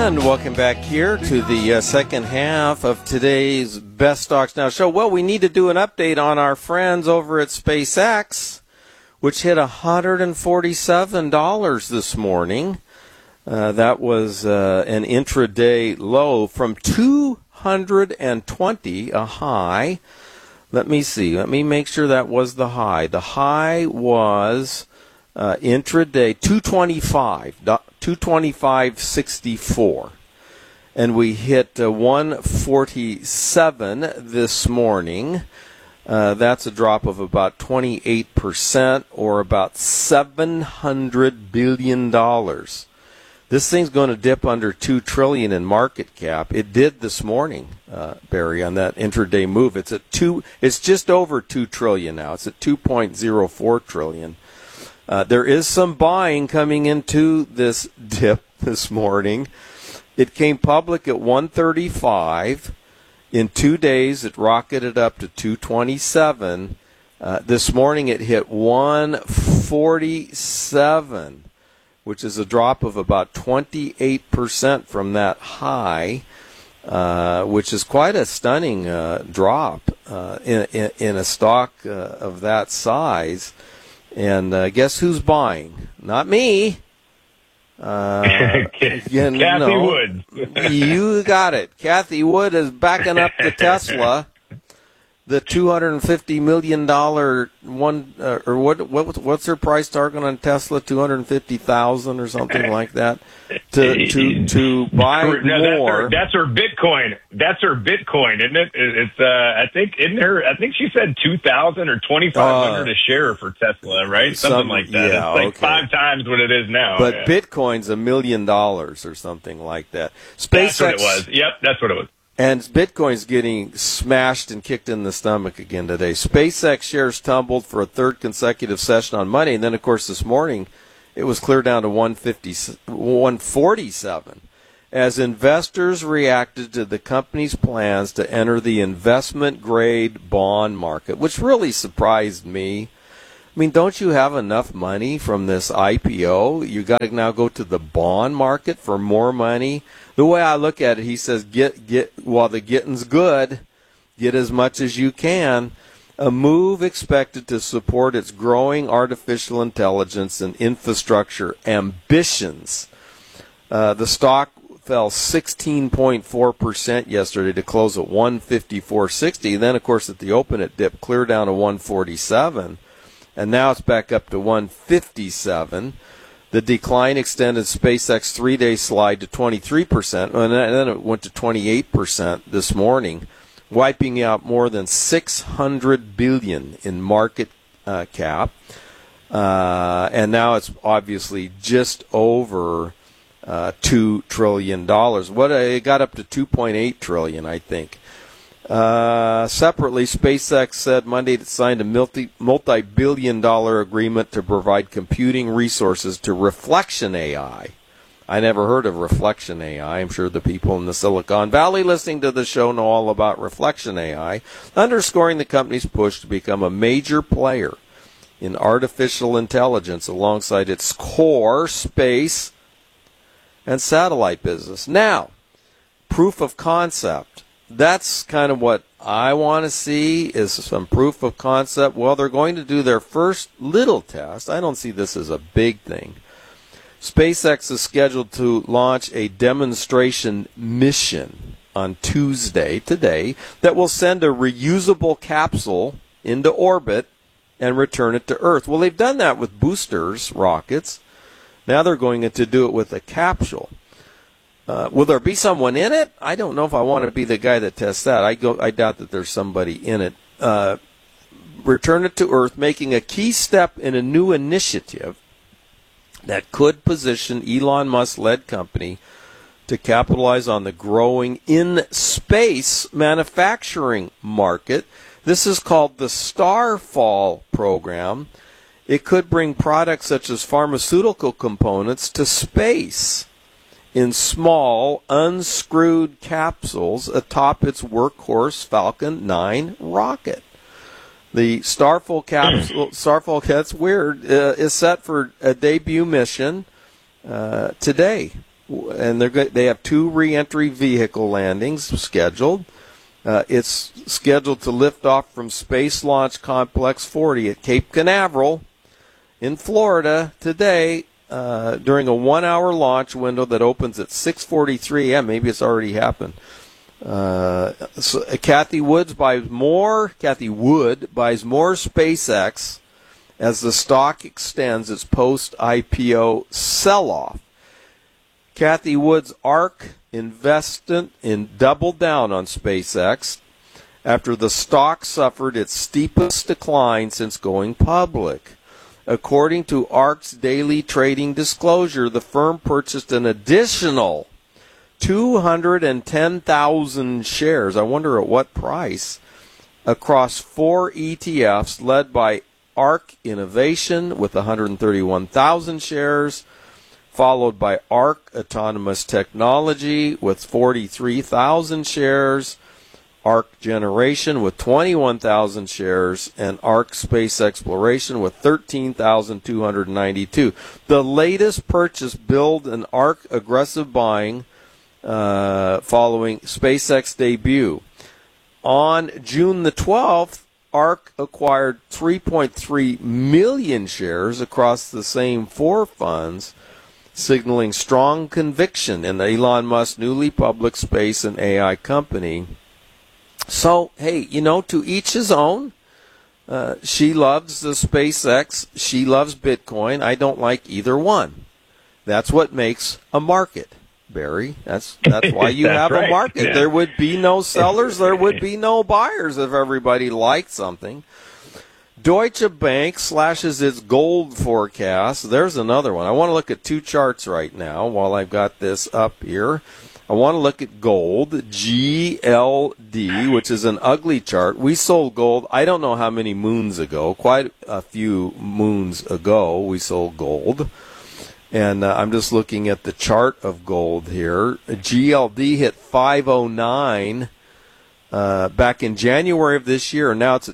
And welcome back here to the second half of today's Best Stocks Now show. Well, we need to do an update on our friends over at SpaceX, which hit $147 this morning. That was an intraday low from 220, a high. Let me see. Let me make sure that was the high. The high was intraday 225.64, and we hit 147 this morning. That's a drop of about 28%, or about $700 billion. This thing's going to dip under $2 trillion in market cap. It did this morning, Barry, on that intraday move. It's at It's just over $2 trillion now. It's at $2.04 trillion. There is some buying coming into this dip this morning. It came public at 135. In 2 days, it rocketed up to 227. This morning, it hit 147, which is a drop of about 28% from that high, which is quite a stunning drop in a stock of that size. And guess who's buying? Not me. Kathy Wood. You got it. Kathy Wood is backing up the Tesla, the $250 million one, or what's her price target on Tesla? 250,000 or something like that. To buy more. That's her Bitcoin. That's her Bitcoin, isn't it? It's I think she said 2,000 or 2,500 a share for Tesla, right? Something like that. Yeah, it's like 5 times what it is now. But yeah. Bitcoin's $1 million or something like that. That's what it was. Yep, that's what it was. And Bitcoin's getting smashed and kicked in the stomach again today. SpaceX shares tumbled for a third consecutive session on Monday, and then, of course, this morning it was clear down to 147 as investors reacted to the company's plans to enter the investment-grade bond market, which really surprised me. I mean, don't you have enough money from this IPO? You got to now go to the bond market for more money. The way I look at it, he says, get while the getting's good, get as much as you can. A move expected to support its growing artificial intelligence and infrastructure ambitions. The stock fell 16.4% yesterday to close at 154.60. Then, of course, at the open, it dipped clear down to 147. And now it's back up to 157. The decline extended SpaceX 3-day slide to 23%, and then it went to 28% this morning, wiping out more than $600 billion in market cap. And now it's obviously just over $2 trillion. It got up to $2.8 trillion, I think. Separately, SpaceX said Monday it signed a multi-billion-dollar agreement to provide computing resources to Reflection AI. I never heard of Reflection AI. I'm sure the people in the Silicon Valley listening to the show know all about Reflection AI, underscoring the company's push to become a major player in artificial intelligence alongside its core space and satellite business. Now, proof of concept. That's kind of what I want to see, is some proof of concept. Well, they're going to do their first little test. I don't see this as a big thing. SpaceX is scheduled to launch a demonstration mission on Tuesday, today, that will send a reusable capsule into orbit and return it to Earth. Well, they've done that with boosters, rockets. Now they're going to do it with a capsule. Will there be someone in it? I don't know if I want to be the guy that tests that. I doubt that there's somebody in it. Return it to Earth, making a key step in a new initiative that could position Elon Musk-led company to capitalize on the growing in-space manufacturing market. This is called the Starfall program. It could bring products such as pharmaceutical components to space in small, unscrewed capsules atop its workhorse Falcon 9 rocket. The Starfall capsule, that's weird, is set for a debut mission today. and they have 2 re-entry vehicle landings scheduled. It's scheduled to lift off from Space Launch Complex 40 at Cape Canaveral in Florida today during a 1-hour launch window that opens at 6:43 a.m. Maybe it's already happened. So Kathy Wood buys more SpaceX as the stock extends its post-IPO sell-off. Kathy Wood's ARK investment doubled down on SpaceX after the stock suffered its steepest decline since going public. According to ARK's daily trading disclosure, the firm purchased an additional 210,000 shares, I wonder at what price, across 4 ETFs led by ARK Innovation with 131,000 shares, followed by ARK Autonomous Technology with 43,000 shares, ARK Generation with 21,000 shares, and ARK Space Exploration with 13,292. The latest purchase billed an ARK aggressive buying following SpaceX debut. On June the 12th, ARK acquired 3.3 million shares across the same 4 funds, signaling strong conviction in Elon Musk's newly public space and AI company. So, hey, to each his own. She loves the SpaceX. She loves Bitcoin. I don't like either one. That's what makes a market, Barry. That's why you have right. a market. Yeah. There would be no sellers. There would be no buyers if everybody liked something. Deutsche Bank slashes its gold forecast. There's another one. I want to look at 2 charts right now while I've got this up here. I want to look at gold, GLD, which is an ugly chart. We sold gold, I don't know how many moons ago, quite a few moons ago we sold gold. And I'm just looking at the chart of gold here. GLD hit 509 back in January of this year, and now it's at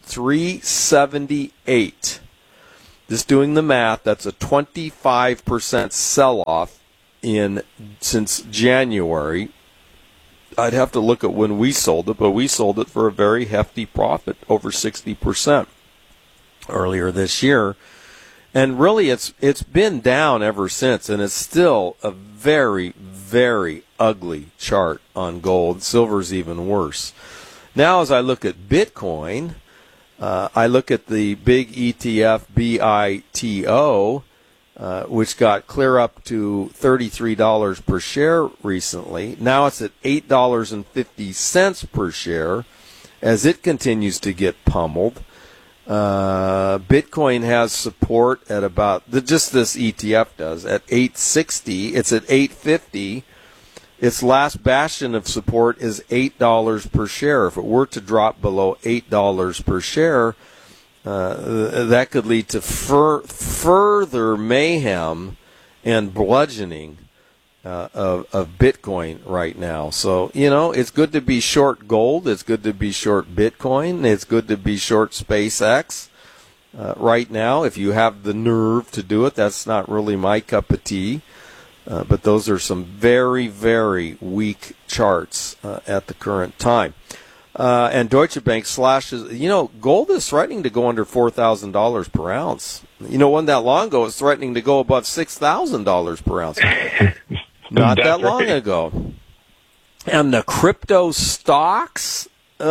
378. Just doing the math, that's a 25% sell-off since January. I'd have to look at when we sold it, but we sold it for a very hefty profit, over 60% earlier this year. And really, it's been down ever since, and it's still a very, very ugly chart on gold. Silver's even worse. Now, as I look at Bitcoin, I look at the big ETF BITO, which got clear up to $33 per share recently. Now it's at $8.50 per share as it continues to get pummeled. Bitcoin has support at about, just this ETF does, at 860. It's at 850. Its last bastion of support is $8 per share. If it were to drop below $8 per share, that could lead to further mayhem and bludgeoning of Bitcoin right now. So, it's good to be short gold. It's good to be short Bitcoin. It's good to be short SpaceX right now. If you have the nerve to do it, that's not really my cup of tea. But those are some very, very weak charts at the current time. And Deutsche Bank slashes, gold is threatening to go under $4,000 per ounce. Wasn't that long ago, it's threatening to go above $6,000 per ounce. Not that long ago. And the crypto stocks,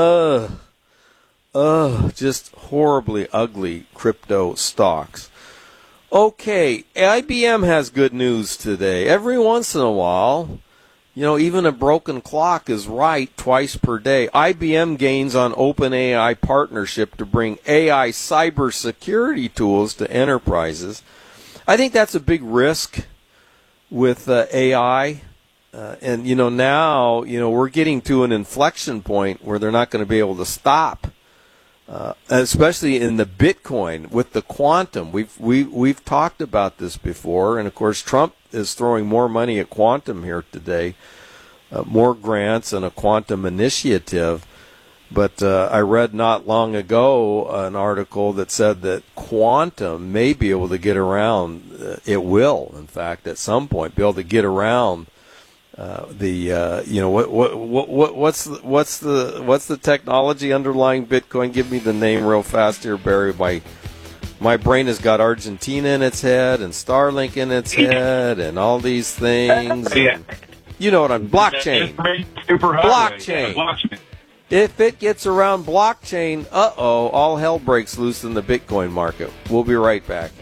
just horribly ugly crypto stocks. Okay, IBM has good news today. Every once in a while, even a broken clock is right twice per day. IBM gains on OpenAI partnership to bring AI cybersecurity tools to enterprises. I think that's a big risk with AI. And, now, we're getting to an inflection point where they're not going to be able to stop. Especially in the Bitcoin with the quantum. We've talked about this before, and of course Trump is throwing more money at quantum here today, more grants and a quantum initiative. But I read not long ago an article that said that quantum may be able to get around. It will, in fact, at some point be able to get around What's the technology underlying Bitcoin? Give me the name real fast here, Barry. My brain has got Argentina in its head and Starlink in its head and all these things. Yeah. You know what I'm blockchain. Blockchain. Blockchain. If it gets around blockchain, all hell breaks loose in the Bitcoin market. We'll be right back.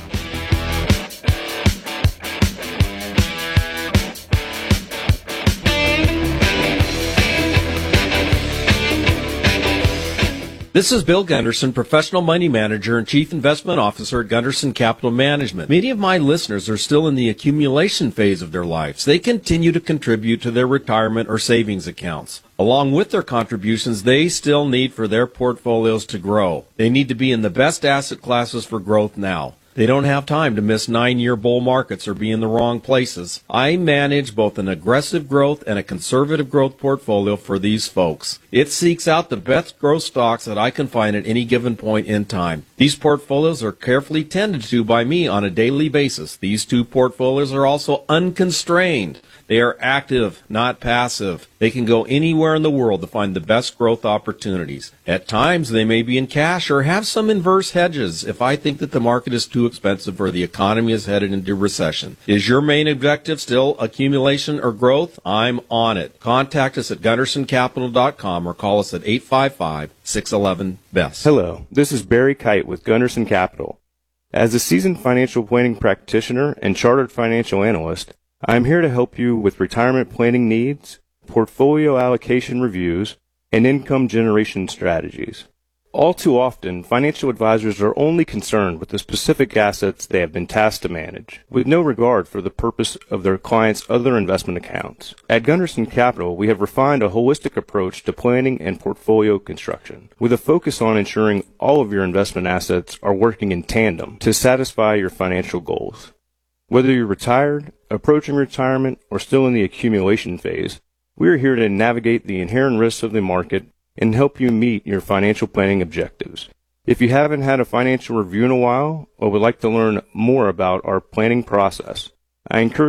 This is Bill Gunderson, Professional Money Manager and Chief Investment Officer at Gunderson Capital Management. Many of my listeners are still in the accumulation phase of their lives. They continue to contribute to their retirement or savings accounts. Along with their contributions, they still need for their portfolios to grow. They need to be in the best asset classes for growth now. They don't have time to miss 9-year bull markets or be in the wrong places. I manage both an aggressive growth and a conservative growth portfolio for these folks. It seeks out the best growth stocks that I can find at any given point in time. These portfolios are carefully tended to by me on a daily basis. These two portfolios are also unconstrained. They are active, not passive. They can go anywhere in the world to find the best growth opportunities. At times, they may be in cash or have some inverse hedges if I think that the market is too expensive or the economy is headed into recession. Is your main objective still accumulation or growth? I'm on it. Contact us at GundersonCapital.com or call us at 855-611-BEST. Hello, this is Barry Kite with Gunderson Capital. As a seasoned financial planning practitioner and chartered financial analyst, I am here to help you with retirement planning needs, portfolio allocation reviews, and income generation strategies. All too often, financial advisors are only concerned with the specific assets they have been tasked to manage, with no regard for the purpose of their clients' other investment accounts. At Gunderson Capital, we have refined a holistic approach to planning and portfolio construction, with a focus on ensuring all of your investment assets are working in tandem to satisfy your financial goals. Whether you're retired, approaching retirement, or still in the accumulation phase, we are here to navigate the inherent risks of the market and help you meet your financial planning objectives. If you haven't had a financial review in a while or would like to learn more about our planning process, I encourage